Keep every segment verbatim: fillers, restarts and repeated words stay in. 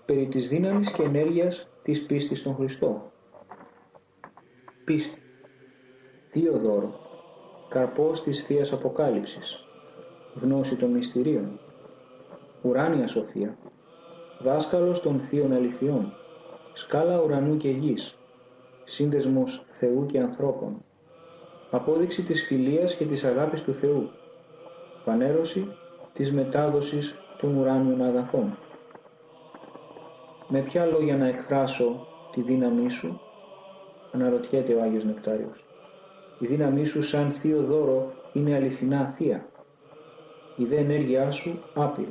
περί της δύναμης και ενέργειας της πίστης στον Χριστό. Πίστη. Θείο δώρο. Καρπός της Θείας Αποκάλυψης. Γνώση των μυστηρίων. Ουράνια σοφία. Δάσκαλος των θείων αληθιών. Σκάλα ουρανού και γης. Σύνδεσμος Θεού και ανθρώπων. Απόδειξη της φιλίας και της αγάπης του Θεού. Φανέρωση της μετάδοσης των ουράνιων αγαθών. Με ποια λόγια να εκφράσω τη δύναμή σου, αναρωτιέται ο Άγιος Νεκτάριος. Η δύναμή σου σαν θείο δώρο είναι αληθινά θεία. Η δε ενέργειά σου άπειρη.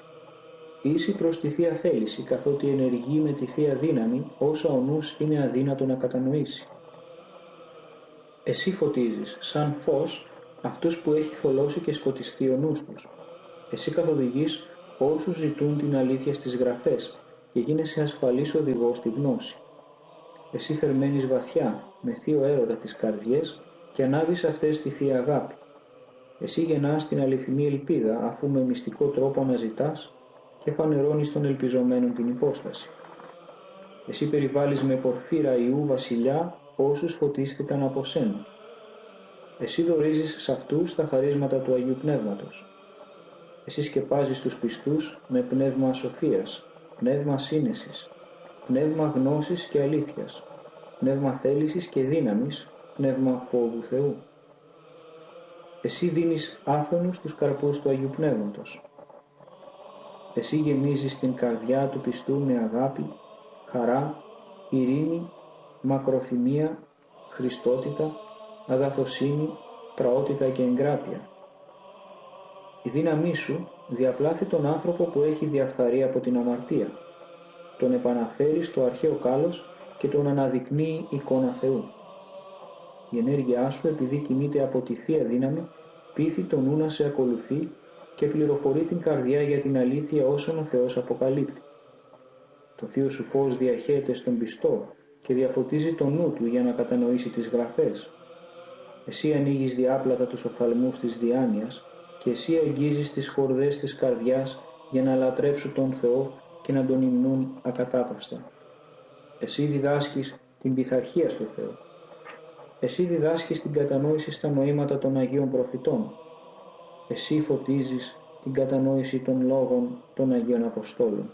Ίση προς τη θεία θέληση, καθότι ενεργεί με τη θεία δύναμη όσα ο νους είναι αδύνατο να κατανοήσει. Εσύ φωτίζεις σαν φως αυτούς που έχει θολώσει και σκοτιστεί ο νους τους. Εσύ καθοδηγείς όσους ζητούν την αλήθεια στις γραφές και γίνεσαι ασφαλής οδηγός στη γνώση. Εσύ θερμαίνεις βαθιά με θείο έρωτα τις καρδιές και ανάβεις αυτές τη θεία αγάπη. Εσύ γεννάς την αληθινή ελπίδα αφού με μυστικό τρόπο αναζητάς και φανερώνεις των ελπιζομένων την υπόσταση. Εσύ περιβάλλεις με πορφύρα Ιού βασιλιά όσους φωτίστηκαν από σένα. Εσύ δωρίζεις σε αυτούς τα χαρίσματα του Αγίου Πνεύματος. Εσύ σκεπάζεις τους πιστούς με πνεύμα σοφίας, πνεύμα σύνεσης, πνεύμα γνώσης και αλήθειας, πνεύμα θέλησης και δύναμης, πνεύμα φόβου Θεού. Εσύ δίνεις άφθονους τους καρπούς του Αγίου Πνεύματος. Εσύ γεμίζεις την καρδιά του πιστού με αγάπη, χαρά, ειρήνη, μακροθυμία, χριστότητα, αγαθοσύνη, πραότητα και εγκράτεια. Η δύναμή σου διαπλάθει τον άνθρωπο που έχει διαφθαρεί από την αμαρτία. Τον επαναφέρει στο αρχαίο κάλος και τον αναδεικνύει εικόνα Θεού. Η ενέργειά σου, επειδή κινείται από τη Θεία Δύναμη, πείθει τον νου να σε ακολουθεί και πληροφορεί την καρδιά για την αλήθεια όσων ο Θεός αποκαλύπτει. Το θείο σου φως διαχέεται στον πιστό και διαφωτίζει τον νου του για να κατανοήσει τις γραφές. Εσύ ανοίγεις διάπλατα τους οφθαλμούς της διάνοιας και εσύ αγγίζεις τις χορδές της καρδιάς για να λατρέψουν τον Θεό και να τον υμνούν ακατάπαυστα. Εσύ διδάσκεις την πειθαρχία στο Θεό. Εσύ διδάσκεις την κατανόηση στα νοήματα των Αγίων Προφητών. Εσύ φωτίζεις την κατανόηση των λόγων των Αγίων Αποστόλων.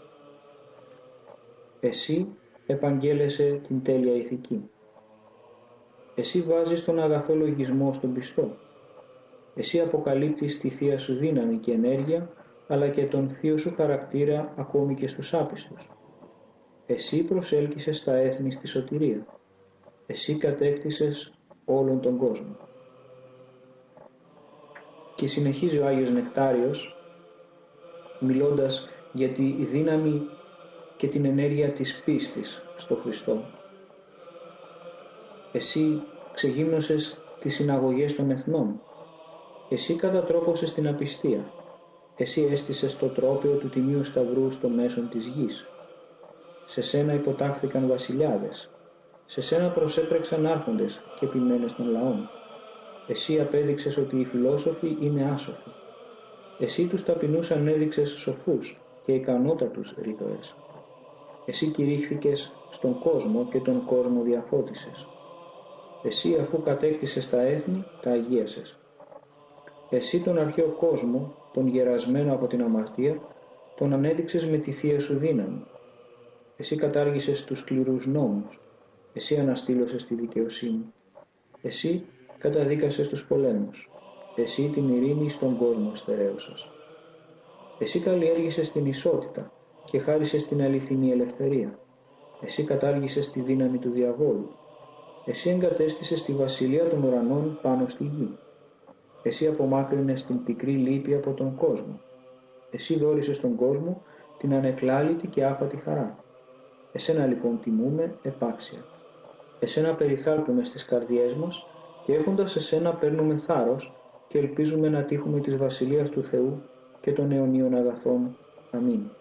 Εσύ επαγγέλεσαι την τέλεια ηθική. Εσύ βάζεις τον αγαθό λογισμό στον πιστό. Εσύ αποκαλύπτεις τη θεία σου δύναμη και ενέργεια, αλλά και τον θείο σου χαρακτήρα ακόμη και στους άπιστους. Εσύ προσέλκυσες στα έθνη στη σωτηρία. Εσύ κατέκτησες όλον τον κόσμο. Και συνεχίζει ο Άγιος Νεκτάριος, μιλώντας για τη δύναμη και την ενέργεια της πίστης στο Χριστό. Εσύ ξεγύμνωσες τις συναγωγές των εθνών. Εσύ κατατρόπωσες την απιστία. Εσύ έστησες το τρόπαιο του Τιμίου Σταυρού στο μέσον της γης. Σε σένα υποτάχθηκαν βασιλιάδες. Σε σένα προσέτρεξαν άρχοντες και ποιμένες των λαών. Εσύ απέδειξες ότι οι φιλόσοφοι είναι άσοφοι. Εσύ τους ταπεινούς ανέδειξες σοφούς και ικανότατους ρήτορες. Εσύ κηρύχθηκες στον κόσμο και τον κόσμο διαφώτισες. Εσύ αφού κατέκτησες τα έθνη, τα αγίασες. Εσύ τον αρχαίο κόσμο, τον γερασμένο από την αμαρτία, τον ανέδειξες με τη θεία σου δύναμη. Εσύ κατάργησες τους σκληρούς νόμους. Εσύ αναστήλωσες τη δικαιοσύνη. Εσύ καταδίκασες τους πολέμους. Εσύ την ειρήνη στον κόσμο στερέωσας. Εσύ καλλιέργησες την ισότητα και χάρισες την αληθινή ελευθερία. Εσύ κατάργησες τη δύναμη του διαβόλου. Εσύ εγκατέστησες τη βασιλεία των ουρανών πάνω στη γη. Εσύ απομάκρυνες την πικρή λύπη από τον κόσμο. Εσύ δώρισες στον κόσμο την ανεκλάλητη και άφατη χαρά. Εσένα λοιπόν τιμούμε επάξια. Εσένα περιθάλπουμε στις καρδιές μας και έχοντας εσένα παίρνουμε θάρρος και ελπίζουμε να τύχουμε της βασιλείας του Θεού και των αιωνίων αγαθών. Αμήν.